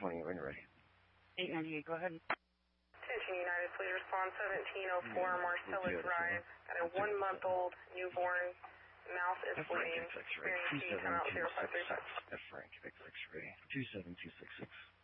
620 when you're ready. 898, go ahead. Attention United, please respond 1704 Marcellus Drive. Got a 1-month-old newborn. Mouth is bleeding. F-Rank, X-ray, 27266. F-Rank, X-ray, 27266.